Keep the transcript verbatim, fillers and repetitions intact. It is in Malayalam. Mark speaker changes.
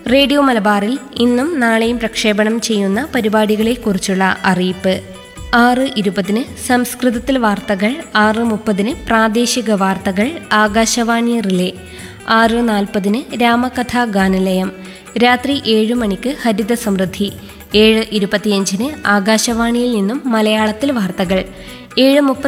Speaker 1: റേഡിയോ മലബാറിൽ ഇന്നും നാളെയും പ്രക്ഷേപണം ചെയ്യുന്ന പരിപാടികളെക്കുറിച്ചുള്ള അറിയിപ്പ്. ആറ് ഇരുപതിന് സംസ്കൃതത്തിൽ വാർത്തകൾ, ആറ് മുപ്പതിന് പ്രാദേശിക വാർത്തകൾ ആകാശവാണി റിലേ, ആറ് നാൽപ്പതിന് രാമകഥാ ഗാനലയം, രാത്രി ഏഴ് മണിക്ക് ഹരിത സമൃദ്ധി, ഏഴ് ഇരുപത്തിയഞ്ചിന് ആകാശവാണിയിൽ നിന്നും മലയാളത്തിൽ വാർത്തകൾ, ഏഴ് മുപ്പത്തി